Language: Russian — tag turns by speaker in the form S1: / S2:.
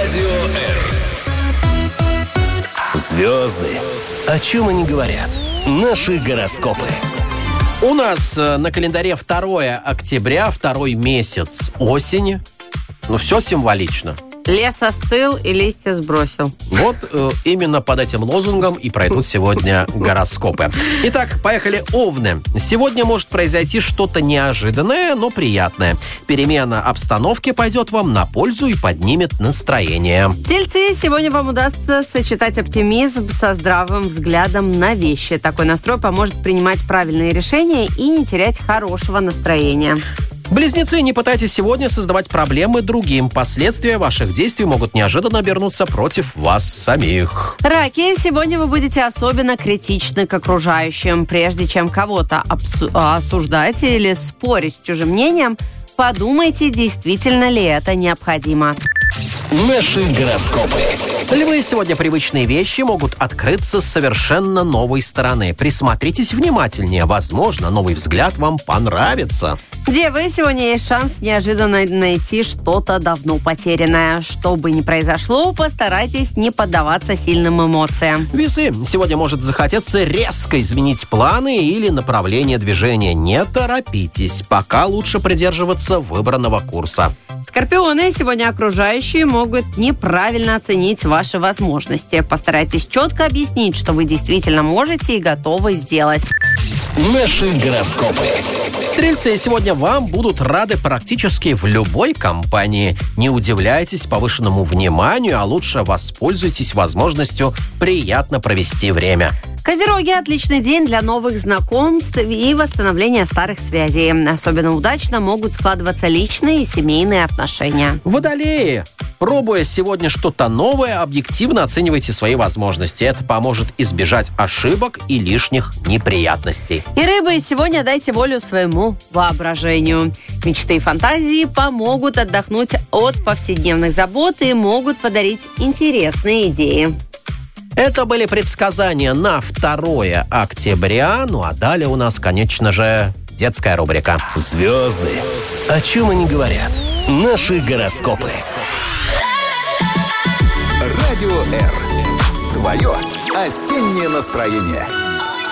S1: Радио Р. Звезды. О чем они говорят? Наши гороскопы.
S2: У нас на календаре 2 октября, второй месяц осени. Ну, все символично.
S3: Лес остыл и листья сбросил.
S2: Вот именно под этим лозунгом и пройдут сегодня гороскопы. Итак, поехали, Овны. Сегодня может произойти что-то неожиданное, но приятное. Перемена обстановки пойдет вам на пользу и поднимет настроение.
S3: Тельцы, сегодня вам удастся сочетать оптимизм со здравым взглядом на вещи. Такой настрой поможет принимать правильные решения и не терять хорошего настроения.
S2: Близнецы, не пытайтесь сегодня создавать проблемы другим. Последствия ваших действий могут неожиданно обернуться против вас самих.
S3: Раки, сегодня вы будете особенно критичны к окружающим. Прежде чем кого-то осуждать или спорить с чужим мнением, подумайте, действительно ли это необходимо.
S1: Наши гороскопы.
S2: Львы, сегодня привычные вещи могут открыться с совершенно новой стороны. Присмотритесь внимательнее. Возможно, новый взгляд вам понравится.
S3: Девы, сегодня есть шанс неожиданно найти что-то давно потерянное. Что бы ни произошло, постарайтесь не поддаваться сильным эмоциям.
S2: Весы, сегодня может захотеться резко изменить планы или направление движения. Не торопитесь, пока лучше придерживаться выбранного курса.
S3: Скорпионы, сегодня окружающие могут неправильно оценить ваши возможности. Постарайтесь четко объяснить, что вы действительно можете и готовы сделать.
S1: Наши гороскопы.
S2: Стрельцы, сегодня вам будут рады практически в любой компании. Не удивляйтесь повышенному вниманию, а лучше воспользуйтесь возможностью приятно провести время.
S3: Козероги, отличный день для новых знакомств и восстановления старых связей. Особенно удачно могут складываться личные и семейные отношения.
S2: Водолеи, пробуя сегодня что-то новое, объективно оценивайте свои возможности. Это поможет избежать ошибок и лишних неприятностей.
S3: И рыбы, сегодня дайте волю своему воображению. Мечты и фантазии помогут отдохнуть от повседневных забот и могут подарить интересные идеи.
S2: Это были предсказания на 2 октября. Ну а далее у нас, конечно же, детская рубрика.
S1: Звезды. О чем они говорят? Наши гороскопы. Радио Р. Твое осеннее настроение.